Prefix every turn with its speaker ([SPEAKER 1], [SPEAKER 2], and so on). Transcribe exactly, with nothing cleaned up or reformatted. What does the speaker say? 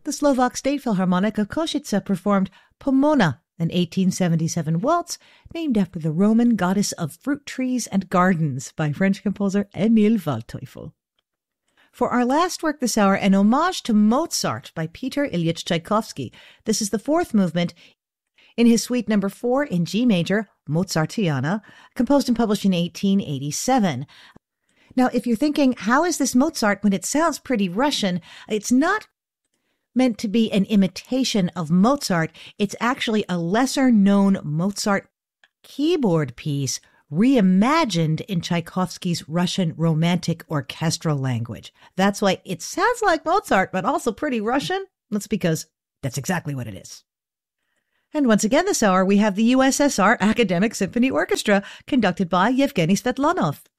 [SPEAKER 1] the Slovak State Philharmonic of Košice performed Pomona, an eighteen seventy-seven waltz named after the Roman goddess of fruit trees and gardens by French composer Emil Waldteufel. For our last work this hour, an homage to Mozart by Peter Ilyich Tchaikovsky. This is the fourth movement in his suite number four in G major, Mozartiana, composed and published in eighteen eighty-seven. Now, if you're thinking, how is this Mozart when it sounds pretty Russian? It's not meant to be an imitation of Mozart. It's actually a lesser-known Mozart keyboard piece reimagined in Tchaikovsky's Russian Romantic orchestral language. That's why it sounds like Mozart, but also pretty Russian. That's because that's exactly what it is. And once again this hour, we have the U S S R Academic Symphony Orchestra, conducted by Yevgeny Svetlanov.